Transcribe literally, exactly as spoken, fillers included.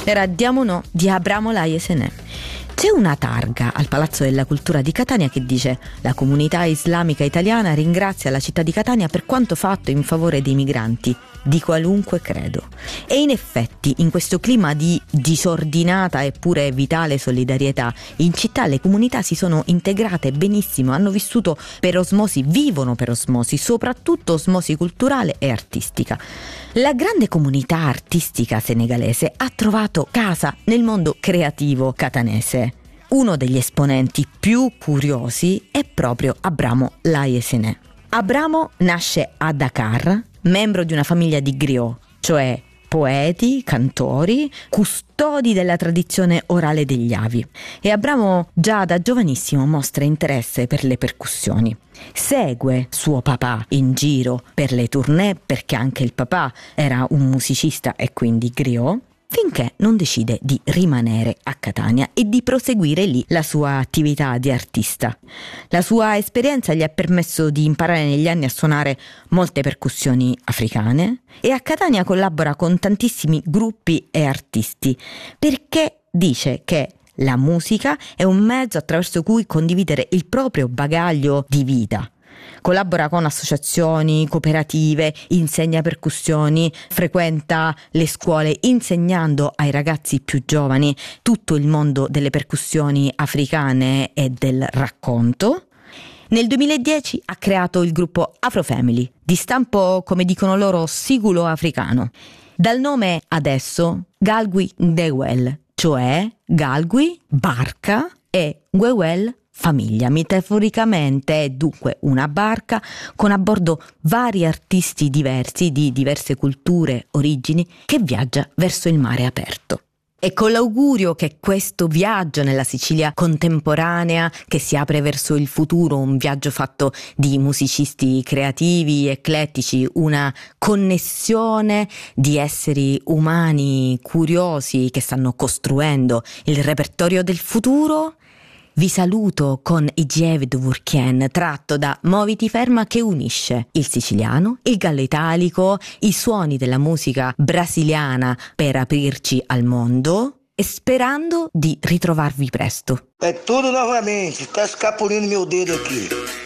Era Diamono di Abramo Lajesené. C'è una targa al Palazzo della Cultura di Catania che dice: la comunità islamica italiana ringrazia la città di Catania per quanto fatto in favore dei migranti di qualunque credo. E in effetti, in questo clima di disordinata eppure vitale solidarietà, in città le comunità si sono integrate benissimo, hanno vissuto per osmosi, vivono per osmosi, soprattutto osmosi culturale e artistica. La grande comunità artistica senegalese ha trovato casa nel mondo creativo catanese. Uno degli esponenti più curiosi è proprio Abramo Lajesené. Abramo nasce a Dakar, membro di una famiglia di griot, cioè poeti, cantori, custodi della tradizione orale degli avi. E Abramo già da giovanissimo mostra interesse per le percussioni. Segue suo papà in giro per le tournée, perché anche il papà era un musicista e quindi griot, finché non decide di rimanere a Catania e di proseguire lì la sua attività di artista. La sua esperienza gli ha permesso di imparare negli anni a suonare molte percussioni africane e a Catania collabora con tantissimi gruppi e artisti, perché dice che la musica è un mezzo attraverso cui condividere il proprio bagaglio di vita. Collabora con associazioni, cooperative, insegna percussioni, frequenta le scuole insegnando ai ragazzi più giovani tutto il mondo delle percussioni africane e del racconto. Nel duemiladieci ha creato il gruppo Afro Family, di stampo, come dicono loro, sigulo-africano. Dal nome adesso Galgui Ndewel, cioè Galgui, barca, e Ngwewel, famiglia. Metaforicamente è dunque una barca con a bordo vari artisti diversi di diverse culture, origini, che viaggia verso il mare aperto. E con l'augurio che questo viaggio nella Sicilia contemporanea, che si apre verso il futuro, un viaggio fatto di musicisti creativi, eclettici, una connessione di esseri umani curiosi che stanno costruendo il repertorio del futuro, vi saluto con Ijeve Dovurkien, tratto da Moviti Ferma, che unisce il siciliano, il gallo italico, i suoni della musica brasiliana per aprirci al mondo, e sperando di ritrovarvi presto. É tudo novamente, tá escapulindo meu dedo aqui.